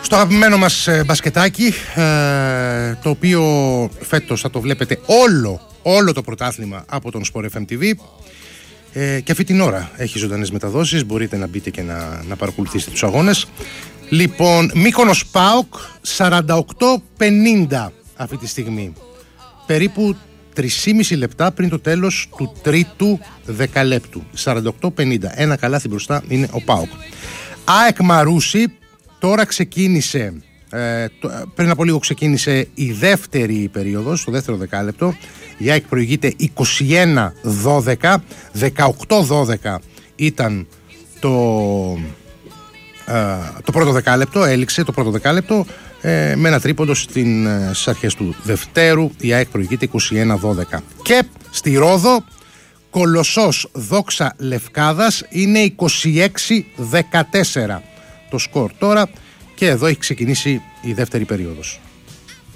Στο αγαπημένο μας μπασκετάκι, το οποίο φέτος θα το βλέπετε όλο το πρωτάθλημα από τον Sport FM TV, και αυτή την ώρα έχει ζωντανές μεταδόσεις, μπορείτε να μπείτε και να παρακολουθήσετε τους αγώνες. Λοιπόν, Μύκονος ΠΑΟΚ 48-50 αυτή τη στιγμή, περίπου 3,5 λεπτά πριν το τέλος του τρίτου δεκαλέπτου. 48-50, ένα καλάθι μπροστά είναι ο ΠΑΟΚ. ΑΕΚ Μαρούσι, τώρα ξεκίνησε, πριν από λίγο ξεκίνησε η δεύτερη περίοδος, το δεύτερο δεκάλεπτο. Η ΑΕΚ προηγείται 21-12, 18-12 ήταν το πρώτο δεκάλεπτο, έληξε το πρώτο δεκάλεπτο με ένα τρίποντο στις αρχές του δευτέρου. Η ΑΕΚ προηγείται 21-12. Και στη Ρόδο, Κολοσσός Δόξα Λευκάδας, είναι 26-14 το σκορ τώρα, και εδώ έχει ξεκινήσει η δεύτερη περίοδος.